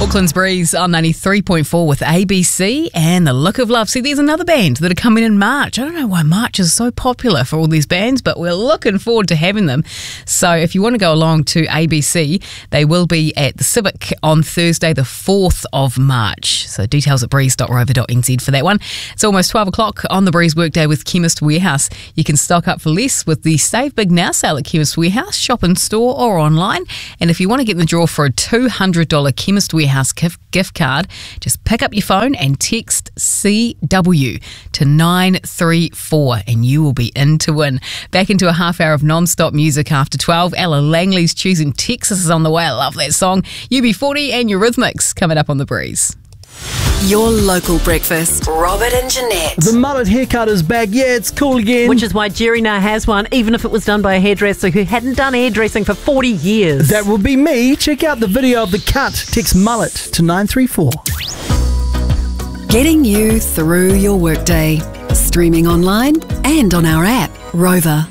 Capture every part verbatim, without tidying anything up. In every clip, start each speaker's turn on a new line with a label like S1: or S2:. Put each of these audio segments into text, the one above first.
S1: Auckland's Breeze on ninety-three point four with A B C and The Look of Love. See, there's another band that are coming in March. I don't know why March is so popular for all these bands, but we're looking forward to having them. So if you want to go along to A B C, they will be at the Civic on Thursday, the fourth of March. So details at breeze dot rover dot n z for that one. It's almost twelve o'clock on the Breeze Workday with Chemist Warehouse. You can stock up for less with the Save Big Now sale at Chemist Warehouse, shop in store or online. And if you want to get in the draw for a two hundred dollars Chemist Warehouse gift card, just pick up your phone and text C W to nine three four and you will be in to win. Back into a half hour of non-stop music after twelve. Ella Langley's Choosing Texas is on the way. I love that song. U B forty and Eurythmics coming up on the Breeze.
S2: Your local breakfast. Robert and Jeanette.
S3: The mullet haircut is back. Yeah, it's cool again.
S4: Which is why Jerry now has one, even if it was done by a hairdresser who hadn't done hairdressing for forty years.
S3: That will be me. Check out the video of the cut. Text mullet to nine three four.
S2: Getting you through your workday. Streaming online and on our app, Rover.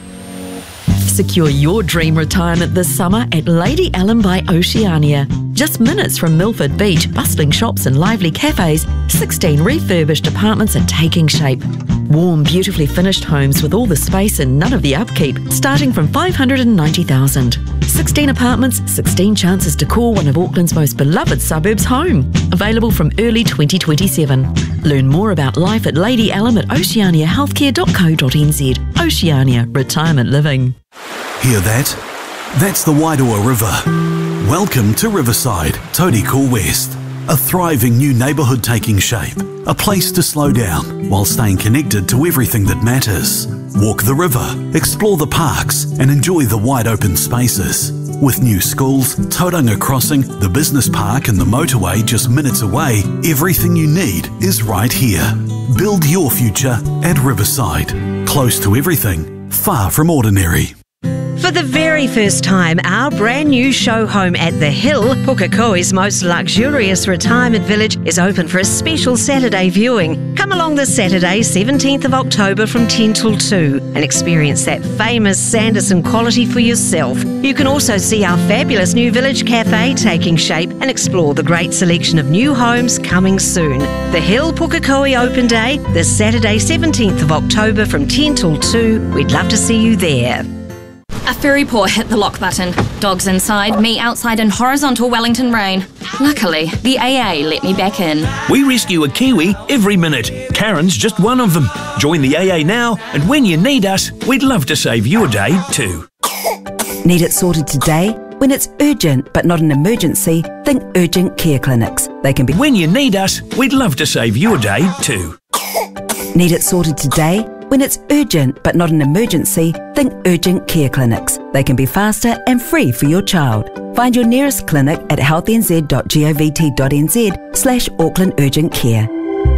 S5: Secure your dream retirement this summer at Lady Ellen by Oceania. Just minutes from Milford Beach, bustling shops and lively cafes, sixteen refurbished apartments are taking shape. Warm, beautifully finished homes with all the space and none of the upkeep, starting from five hundred ninety thousand dollars. sixteen apartments, sixteen chances to call one of Auckland's most beloved suburbs home. Available from early twenty twenty-seven. Learn more about life at Lady Ellen at oceania healthcare dot co dot n z. Oceania Retirement Living.
S6: Hear that? That's the Wairoa River. Welcome to Riverside, Tauriko West. A thriving new neighbourhood taking shape. A place to slow down while staying connected to everything that matters. Walk the river, explore the parks and enjoy the wide open spaces. With new schools, Tauranga Crossing, the business park and the motorway just minutes away, everything you need is right here. Build your future at Riverside. Close to everything, far from ordinary.
S7: For the very first time, our brand new show home at The Hill, Pukekohe's most luxurious retirement village, is open for a special Saturday viewing. Come along this Saturday, seventeenth of October from ten till two and experience that famous Sanderson quality for yourself. You can also see our fabulous new village cafe taking shape and explore the great selection of new homes coming soon. The Hill Pukekohe Open Day, this Saturday, seventeenth of October from ten till two. We'd love to see you there.
S8: A furry paw hit the lock button. Dogs inside, me outside in horizontal Wellington rain. Luckily, the A A let me back in.
S9: We rescue a Kiwi every minute. Karen's just one of them. Join the A A now, and when you need us, we'd love to save your day too.
S10: Need it sorted today? When it's urgent but not an emergency, think Urgent Care Clinics. They can be...
S9: When you need us, we'd love to save your day too.
S10: Need it sorted today? When it's urgent but not an emergency, think Urgent Care Clinics. They can be faster and free for your child. Find your nearest clinic at healthnz dot govt dot n z slash Auckland Urgent Care.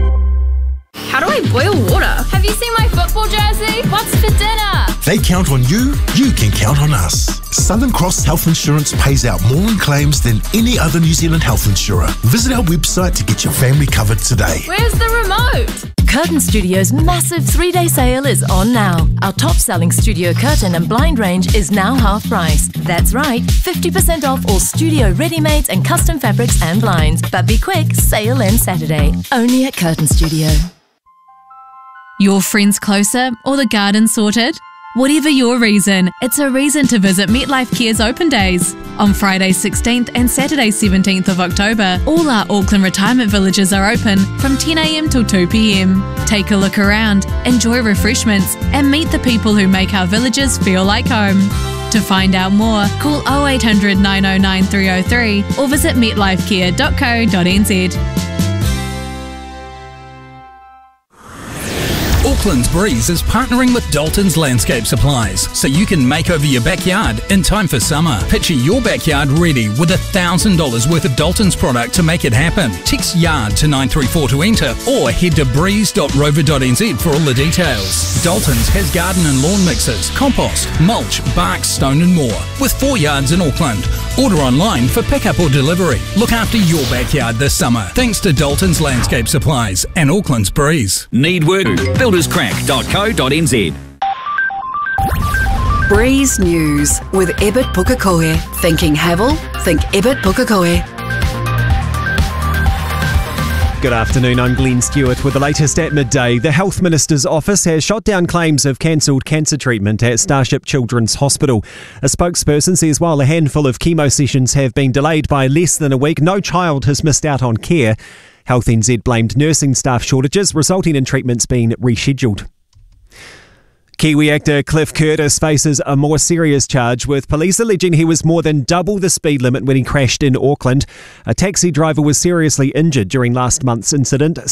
S11: How do I boil water? Have you seen my football jersey? What's for dinner?
S12: They count on you, you can count on us. Southern Cross Health Insurance pays out more in claims than any other New Zealand health insurer. Visit our website to get your family covered today.
S11: Where's the remote?
S13: Curtain Studio's massive three-day sale is on now. Our top-selling studio curtain and blind range is now half price. That's right, fifty percent off all studio ready-mades and custom fabrics and blinds. But be quick, sale ends Saturday. Only at Curtain Studio.
S14: Your friends closer or the garden sorted? Whatever your reason, it's a reason to visit MetLife Care's Open Days. On Friday sixteenth and Saturday seventeenth of October, all our Auckland retirement villages are open from ten a m till two p m. Take a look around, enjoy refreshments, and meet the people who make our villages feel like home. To find out more, call oh eight hundred, nine oh nine, three oh three or visit metlife care dot co dot n z.
S15: Auckland's Breeze is partnering with Dalton's Landscape Supplies so you can make over your backyard in time for summer. Picture your backyard ready with one thousand dollars worth of Dalton's product to make it happen. Text YARD to nine three four to enter or head to breeze dot rover dot n z for all the details. Dalton's has garden and lawn mixers, compost, mulch, bark, stone and more with four yards in Auckland. Order online for pickup or delivery. Look after your backyard this summer thanks to Dalton's Landscape Supplies and Auckland's Breeze.
S16: Need work? builders crack dot co dot n z.
S2: Breeze News with Ebert Pukekohe. Thinking Havel? Think Ebert Pukekohe.
S17: Good afternoon, I'm Glenn Stewart with the latest at midday. The Health Minister's office has shot down claims of cancelled cancer treatment at Starship Children's Hospital. A spokesperson says while a handful of chemo sessions have been delayed by less than a week, no child has missed out on care. Health N Z blamed nursing staff shortages, resulting in treatments being rescheduled. Kiwi actor Cliff Curtis faces a more serious charge, with police alleging he was more than double the speed limit when he crashed in Auckland. A taxi driver was seriously injured during last month's incident.